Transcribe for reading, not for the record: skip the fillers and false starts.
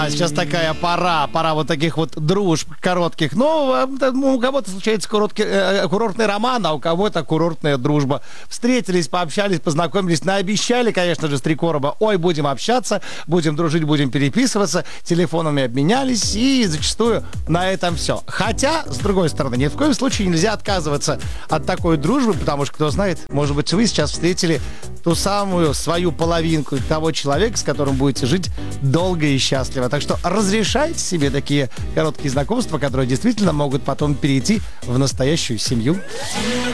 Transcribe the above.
А сейчас такая пора вот таких вот дружб коротких. Но у кого-то случается курортный роман, а у кого-то курортная дружба. Встретились, пообщались, познакомились, наобещали, конечно же, с 3 короба. Ой, будем общаться, будем дружить, будем переписываться, телефонами обменялись, и зачастую на этом все. Хотя, с другой стороны, ни в коем случае нельзя отказываться от такой дружбы, потому что, кто знает, может быть, вы сейчас встретили ту самую свою половинку, того человека, с которым будете жить долго и счастливо. Так что разрешайте себе такие короткие знакомства, которые действительно могут потом перейти в настоящую семью.